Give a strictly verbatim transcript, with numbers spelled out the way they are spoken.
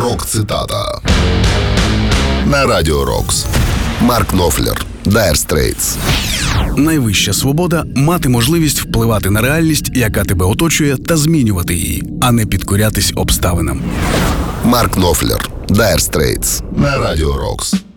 Рок-цитата на Радіо Рокс. Марк Knopfler, Dire Straits. Найвища свобода – мати можливість впливати на реальність, яка тебе оточує, та змінювати її, а не підкорятись обставинам. Марк Knopfler, Dire Straits на Радіо Рокс.